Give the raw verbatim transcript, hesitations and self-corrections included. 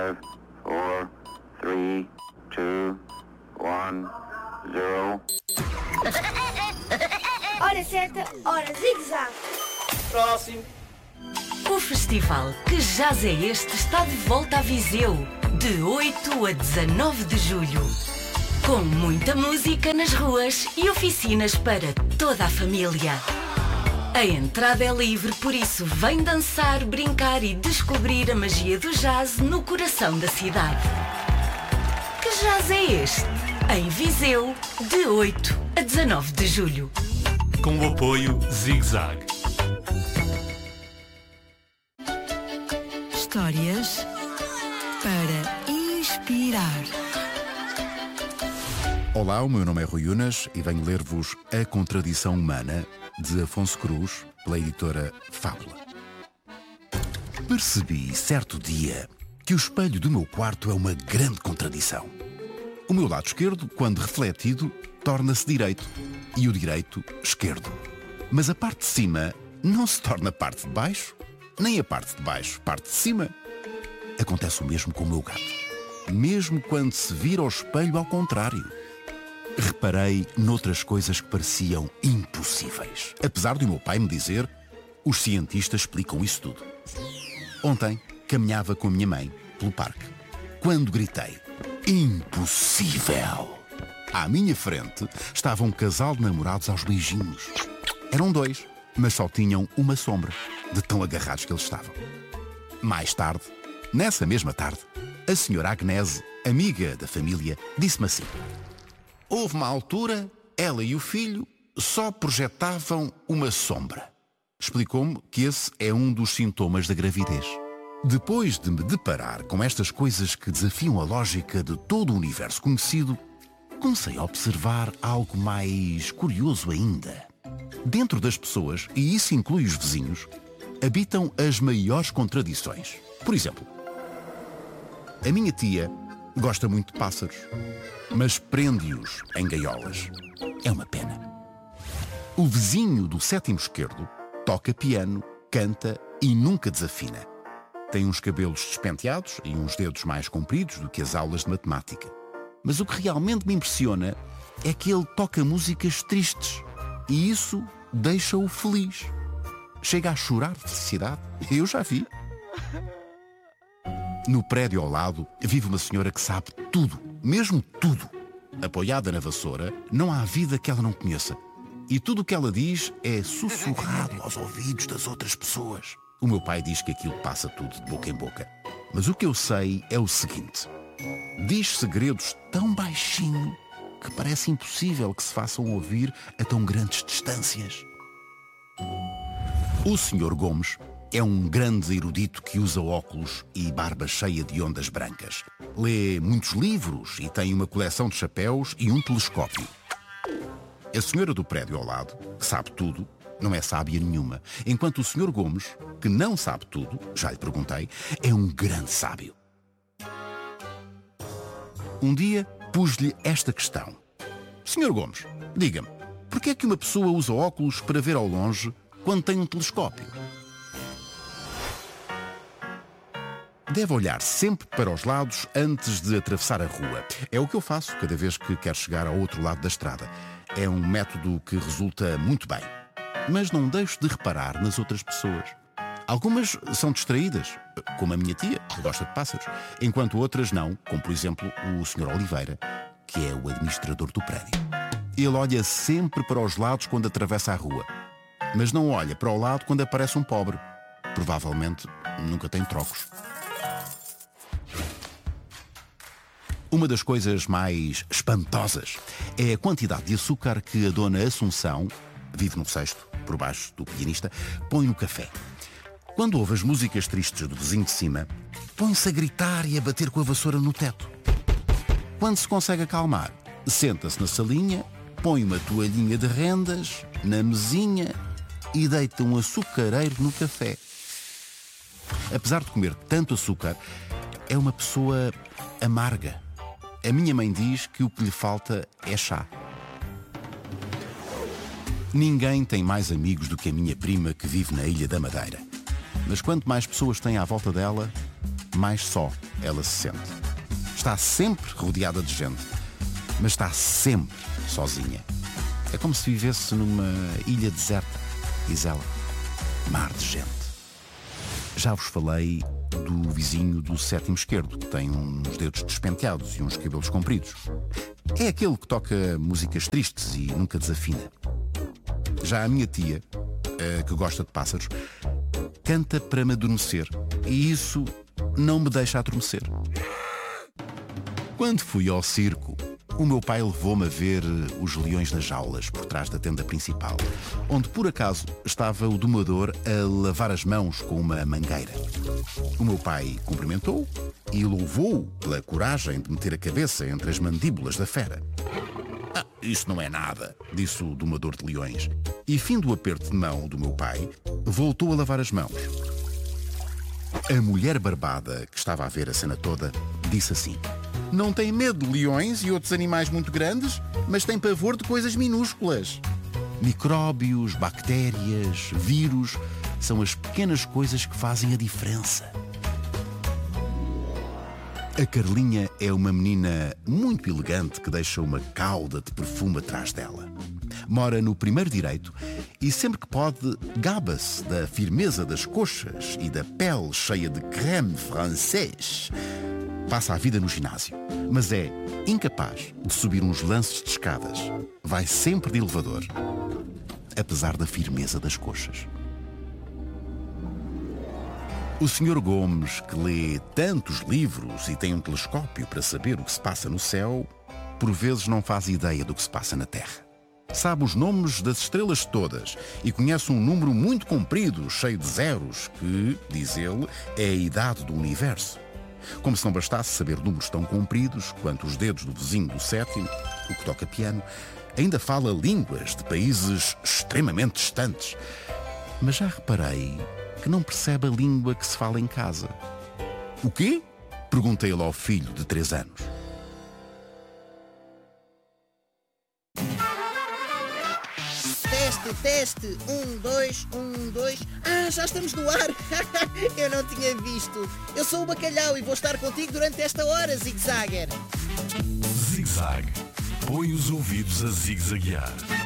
five, four, three, two, one, zero. Hora certa, hora zigue-zague. Próximo. O festival Que Jazz é Este está de volta a Viseu, de oito a dezanove de julho. Com muita música nas ruas e oficinas para toda a família. A entrada é livre, por isso vem dançar, brincar e descobrir a magia do jazz no coração da cidade. Que jazz é este? Em Viseu, de oito a dezanove de julho. Com o apoio Zig-Zag. Histórias para inspirar. Olá, o meu nome é Rui Unas e venho ler-vos A Contradição Humana, de Afonso Cruz, pela editora Fábula. Percebi, certo dia, que o espelho do meu quarto é uma grande contradição. O meu lado esquerdo, quando refletido, torna-se direito e o direito, esquerdo. Mas a parte de cima não se torna parte de baixo, nem a parte de baixo, parte de cima. Acontece o mesmo com o meu gato. Mesmo quando se vira ao espelho ao contrário. Reparei noutras coisas que pareciam impossíveis. Apesar do meu pai me dizer, os cientistas explicam isso tudo. Ontem, caminhava com a minha mãe pelo parque, quando gritei, impossível! À minha frente estava um casal de namorados aos beijinhos. Eram dois, mas só tinham uma sombra, de tão agarrados que eles estavam. Mais tarde, nessa mesma tarde, a senhora Agnese, amiga da família, disse-me assim: houve uma altura, ela e o filho só projetavam uma sombra. Explicou-me que esse é um dos sintomas da gravidez. Depois de me deparar com estas coisas que desafiam a lógica de todo o universo conhecido, comecei a observar algo mais curioso ainda. Dentro das pessoas, e isso inclui os vizinhos, habitam as maiores contradições. Por exemplo, a minha tia gosta muito de pássaros, mas prende-os em gaiolas. É uma pena. O vizinho do sétimo esquerdo toca piano, canta e nunca desafina. Tem uns cabelos despenteados e uns dedos mais compridos do que as aulas de matemática. Mas o que realmente me impressiona é que ele toca músicas tristes e isso deixa-o feliz. Chega a chorar de felicidade. Eu já vi. No prédio ao lado vive uma senhora que sabe tudo, mesmo tudo. Apoiada na vassoura, não há vida que ela não conheça. E tudo o que ela diz é sussurrado aos ouvidos das outras pessoas. O meu pai diz que aquilo passa tudo de boca em boca. Mas o que eu sei é o seguinte: diz segredos tão baixinho que parece impossível que se façam ouvir a tão grandes distâncias. O senhor Gomes é um grande erudito que usa óculos e barba cheia de ondas brancas. Lê muitos livros e tem uma coleção de chapéus e um telescópio. A senhora do prédio ao lado, que sabe tudo, não é sábia nenhuma. Enquanto o senhor Gomes, que não sabe tudo, já lhe perguntei, é um grande sábio. Um dia pus-lhe esta questão. senhor Gomes, diga-me, por que é que uma pessoa usa óculos para ver ao longe quando tem um telescópio? Deve olhar sempre para os lados antes de atravessar a rua. É o que eu faço cada vez que quero chegar ao outro lado da estrada. É um método que resulta muito bem. Mas não deixo de reparar nas outras pessoas. Algumas são distraídas, como a minha tia, que gosta de pássaros, enquanto outras não, como por exemplo o senhor Oliveira, que é o administrador do prédio. Ele olha sempre para os lados quando atravessa a rua, mas não olha para o lado quando aparece um pobre. Provavelmente nunca tem trocos. Uma das coisas mais espantosas é a quantidade de açúcar que a dona Assunção, vive no cesto, por baixo do pianista, põe no café. Quando ouve as músicas tristes do vizinho de cima, põe-se a gritar e a bater com a vassoura no teto. Quando se consegue acalmar, senta-se na salinha, põe uma toalhinha de rendas na mesinha e deita um açucareiro no café. Apesar de comer tanto açúcar, é uma pessoa amarga. A minha mãe diz que o que lhe falta é chá. Ninguém tem mais amigos do que a minha prima que vive na Ilha da Madeira. Mas quanto mais pessoas tem à volta dela, mais só ela se sente. Está sempre rodeada de gente, mas está sempre sozinha. É como se vivesse numa ilha deserta, diz ela. Mar de gente. Já vos falei do vizinho do sétimo esquerdo, que tem uns dedos despenteados e uns cabelos compridos. É aquele que toca músicas tristes e nunca desafina. Já a minha tia, a que gosta de pássaros, canta para me adormecer, e isso não me deixa adormecer. Quando fui ao circo, o meu pai levou-me a ver os leões nas jaulas por trás da tenda principal, onde por acaso estava o domador a lavar as mãos com uma mangueira. O meu pai cumprimentou e louvou-o pela coragem de meter a cabeça entre as mandíbulas da fera. Ah, isso não é nada, disse o domador de leões. E, fim do aperto de mão do meu pai, voltou a lavar as mãos. A mulher barbada, que estava a ver a cena toda, disse assim: não tem medo de leões e outros animais muito grandes, mas tem pavor de coisas minúsculas. Micróbios, bactérias, vírus, são as pequenas coisas que fazem a diferença. A Carlinha é uma menina muito elegante que deixa uma cauda de perfume atrás dela. Mora no primeiro direito e sempre que pode gaba-se da firmeza das coxas e da pele cheia de creme francês. Passa a vida no ginásio, mas é incapaz de subir uns lances de escadas. Vai sempre de elevador, apesar da firmeza das coxas. O senhor Gomes, que lê tantos livros e tem um telescópio para saber o que se passa no céu, por vezes não faz ideia do que se passa na Terra. Sabe os nomes das estrelas todas e conhece um número muito comprido, cheio de zeros, que, diz ele, é a idade do universo. Como se não bastasse saber números tão compridos quanto os dedos do vizinho do sétimo, o que toca piano, ainda fala línguas de países extremamente distantes. Mas já reparei que não percebe a língua que se fala em casa. O quê? Perguntei-lhe ao filho de três anos. Teste, teste, um, dois, um, dois. Ah, já estamos no ar. Eu não tinha visto. Eu sou o Bacalhau e vou estar contigo durante esta hora, Zig Zagger. Zig Zag. Põe os ouvidos a zig-zaguear.